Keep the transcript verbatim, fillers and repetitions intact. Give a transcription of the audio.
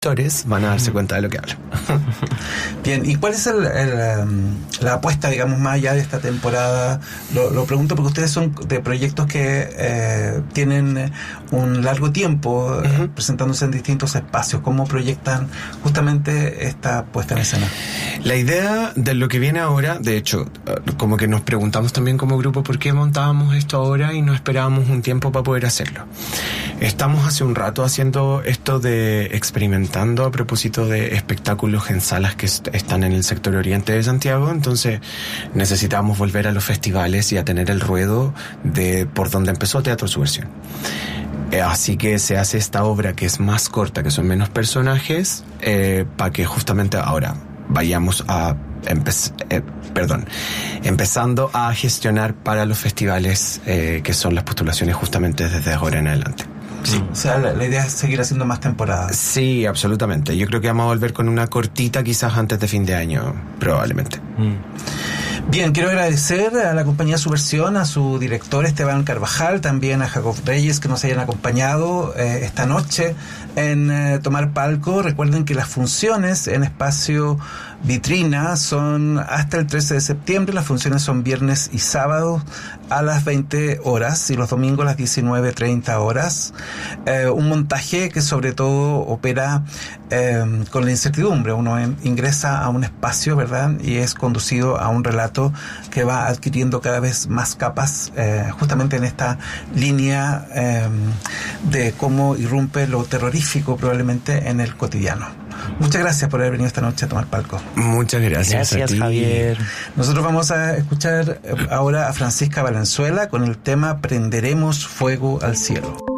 van a darse cuenta de lo que hablo. Bien, ¿y cuál es el, el, um, la apuesta, digamos, más allá de esta temporada? Lo, lo pregunto porque ustedes son de proyectos que eh, tienen un largo tiempo uh-huh. presentándose en distintos espacios. ¿Cómo proyectan justamente esta puesta en escena? La idea de lo que viene ahora, de hecho, como que nos preguntamos también como grupo por qué montábamos esto ahora y no esperábamos un tiempo para poder hacerlo. Estamos hace un rato haciendo esto de experimentar a propósito de espectáculos en salas que est- están en el sector oriente de Santiago, entonces necesitamos volver a los festivales y a tener el ruedo de por donde empezó Teatro Subversión. Eh, así que se hace esta obra que es más corta, que son menos personajes, eh, para que justamente ahora vayamos a empe- eh, perdón, empezando a gestionar para los festivales eh, que son las postulaciones justamente desde ahora en adelante. Sí. O sea, la, la idea es seguir haciendo más temporadas. Sí, absolutamente. Yo creo que vamos a volver con una cortita quizás antes de fin de año, probablemente. Mm. Bien, quiero agradecer a la compañía Subversión, a su director Esteban Carvajal, también a Jacob Reyes que nos hayan acompañado eh, esta noche en eh, Tomar Palco. Recuerden que las funciones en espacio Vitrina son hasta el trece de septiembre, las funciones son viernes y sábado a las veinte horas y los domingos a las diecinueve treinta horas. Eh, un montaje que sobre todo opera eh, con la incertidumbre. Uno en, ingresa a un espacio, ¿verdad? Y es conducido a un relato que va adquiriendo cada vez más capas, eh, justamente en esta línea eh, de cómo irrumpe lo terrorífico probablemente en el cotidiano. Muchas gracias por haber venido esta noche a Tomar Palco. Muchas gracias, gracias a ti, Javier. Nosotros vamos a escuchar ahora a Francisca Valenzuela con el tema Prenderemos Fuego al Cielo.